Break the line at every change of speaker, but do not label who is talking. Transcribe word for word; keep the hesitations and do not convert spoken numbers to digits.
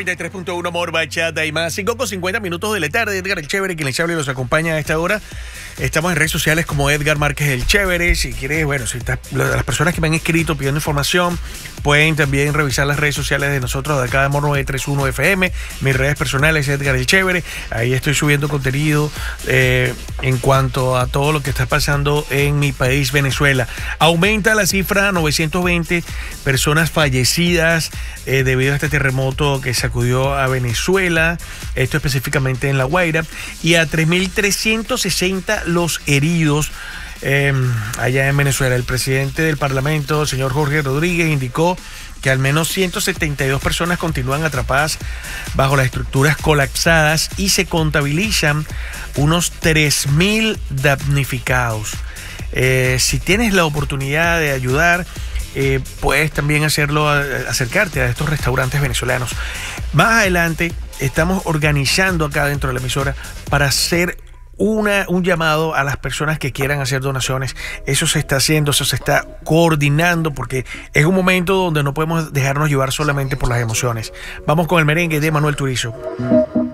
noventa y tres punto uno More Bachata y más. cinco con cincuenta minutos de la tarde. Edgar el Chévere, quien les habla y los acompaña a esta hora. Estamos en redes sociales como Edgar Márquez el Chévere. Si quieres, bueno, si está, las personas que me han escrito pidiendo información, pueden también revisar las redes sociales de nosotros de acá de More novecientos treinta y uno F M. Mis redes personales, Edgar el Chévere. Ahí estoy subiendo contenido eh, en cuanto a todo lo que está pasando en mi país, Venezuela. Aumenta la cifra a novecientas veinte personas fallecidas eh, debido a este terremoto que sacudió a Venezuela, esto específicamente en La Guaira, y a tres mil trescientos sesenta los heridos eh, allá en Venezuela. El presidente del Parlamento, el señor Jorge Rodríguez, indicó que al menos ciento setenta y dos personas continúan atrapadas bajo las estructuras colapsadas y se contabilizan unos tres mil damnificados. Eh, si tienes la oportunidad de ayudar, eh, puedes también hacerlo, acercarte a estos restaurantes venezolanos. Más adelante estamos organizando acá dentro de la emisora para hacer Una, un llamado a las personas que quieran hacer donaciones. Eso se está haciendo, eso se está coordinando, porque es un momento donde no podemos dejarnos llevar solamente por las emociones. Vamos con el merengue de Manuel Turizo.